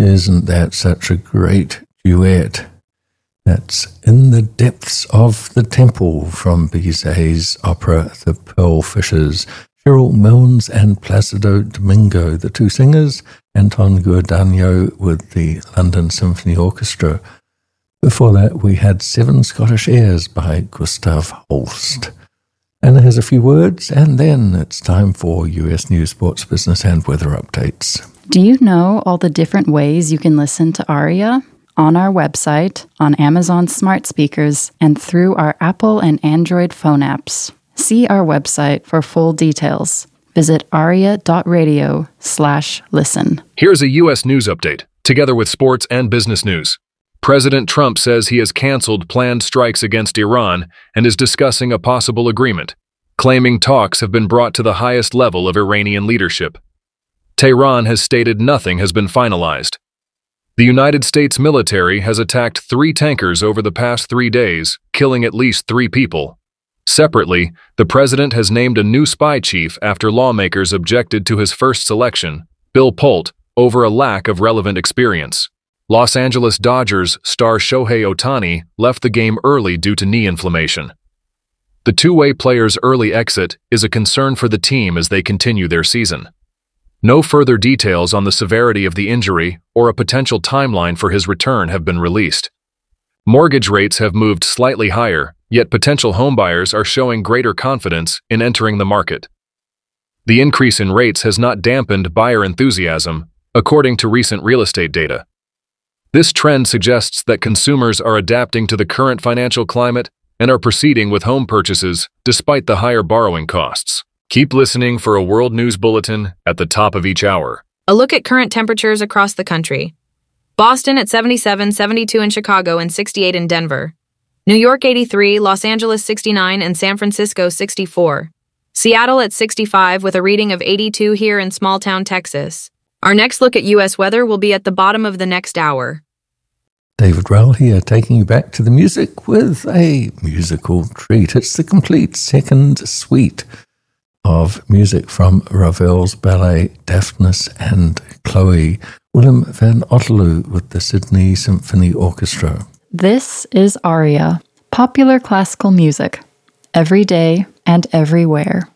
Isn't that such a great duet? That's In the Depths of the Temple from Bizet's opera The Pearl Fishers. Cheryl Milnes and Placido Domingo, the two singers, Anton Giordano with the London Symphony Orchestra. Before that, we had Seven Scottish Airs by Gustav Holst. Anna has a few words, and then it's time for US News, Sports, Business, and Weather updates. Do you know all the different ways you can listen to ARIA? On our website, on Amazon smart speakers, and through our Apple and Android phone apps. See our website for full details. Visit aria.radio/listen. Here's a U.S. news update, together with sports and business news. President Trump says he has canceled planned strikes against Iran and is discussing a possible agreement, claiming talks have been brought to the highest level of Iranian leadership. Tehran has stated nothing has been finalized. The United States military has attacked 3 tankers over the past 3 days, killing at least 3 people. Separately, the president has named a new spy chief after lawmakers objected to his first selection, Bill Polt, over a lack of relevant experience. Los Angeles Dodgers star Shohei Ohtani left the game early due to knee inflammation. The two-way player's early exit is a concern for the team as they continue their season. No further details on the severity of the injury or a potential timeline for his return have been released. Mortgage rates have moved slightly higher, yet potential homebuyers are showing greater confidence in entering the market. The increase in rates has not dampened buyer enthusiasm, according to recent real estate data. This trend suggests that consumers are adapting to the current financial climate and are proceeding with home purchases despite the higher borrowing costs. Keep listening for a World News Bulletin at the top of each hour. A look at current temperatures across the country. Boston at 77, 72 in Chicago, and 68 in Denver. New York 83, Los Angeles 69, and San Francisco 64. Seattle at 65 with a reading of 82 here in small town Texas. Our next look at U.S. weather will be at the bottom of the next hour. David Rowell here, taking you back to the music with a musical treat. It's the complete second suite of music from Ravel's ballet Daphnis and Chloe. Willem van Otterloo with the Sydney Symphony Orchestra. This is ARIA, popular classical music, every day and everywhere.